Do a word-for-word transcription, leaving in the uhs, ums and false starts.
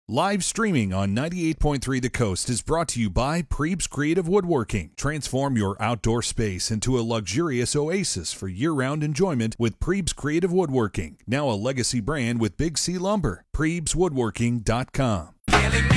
Live streaming on ninety-eight point three The Coast is brought to you by Prebes Creative Woodworking. Transform your outdoor space into a luxurious oasis for year-round enjoyment with Prebes Creative Woodworking. Now a legacy brand with Big C Lumber. Prebes Woodworking dot com.